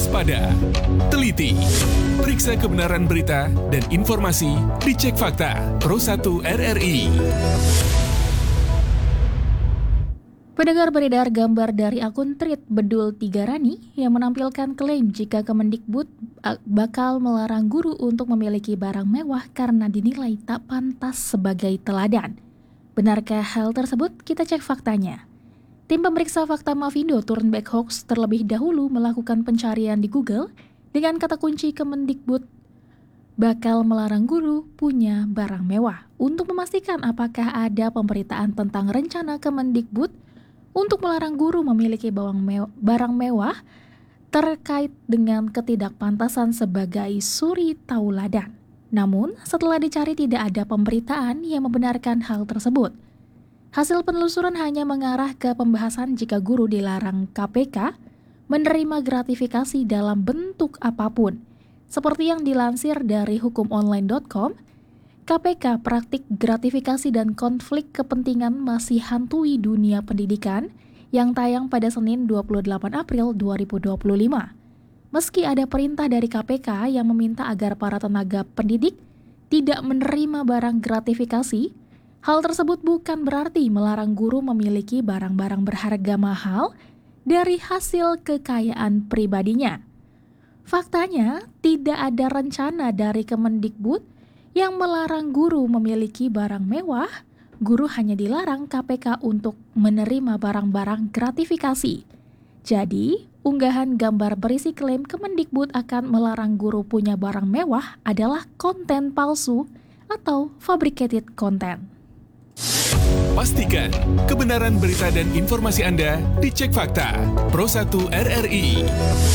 waspada, teliti, periksa kebenaran berita dan informasi, dicek fakta. Pro 1 RRI. Pendengar, beredar gambar dari akun Tweet Bedul Tigarani yang menampilkan klaim jika Kemendikbud bakal melarang guru untuk memiliki barang mewah karena dinilai tak pantas sebagai teladan. Benarkah hal tersebut? Kita cek faktanya. Tim pemeriksa fakta Mavindo Turnback Hoax terlebih dahulu melakukan pencarian di Google dengan kata kunci Kemendikbud bakal melarang guru punya barang mewah untuk memastikan apakah ada pemberitaan tentang rencana Kemendikbud untuk melarang guru memiliki barang mewah terkait dengan ketidakpantasan sebagai suri tauladan. Namun, setelah dicari tidak ada pemberitaan yang membenarkan hal tersebut. Hasil penelusuran hanya mengarah ke pembahasan jika guru dilarang KPK menerima gratifikasi dalam bentuk apapun. Seperti yang dilansir dari hukumonline.com, KPK praktik gratifikasi dan konflik kepentingan masih hantui dunia pendidikan yang tayang pada Senin 28 April 2025. Meski ada perintah dari KPK yang meminta agar para tenaga pendidik tidak menerima barang gratifikasi, hal tersebut bukan berarti melarang guru memiliki barang-barang berharga mahal dari hasil kekayaan pribadinya. Faktanya, tidak ada rencana dari Kemendikbud yang melarang guru memiliki barang mewah. Guru hanya dilarang KPK untuk menerima barang-barang gratifikasi. Jadi, unggahan gambar berisi klaim Kemendikbud akan melarang guru punya barang mewah adalah konten palsu atau fabricated content. Pastikan kebenaran berita dan informasi Anda dicek fakta. Pro 1 RRI.